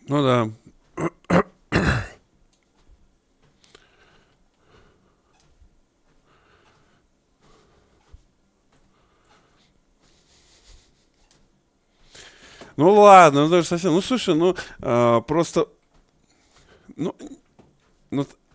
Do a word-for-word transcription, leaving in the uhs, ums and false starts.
Ну да. Ну ладно, ну даже совсем. Ну слушай, ну а, просто. Ну, ну,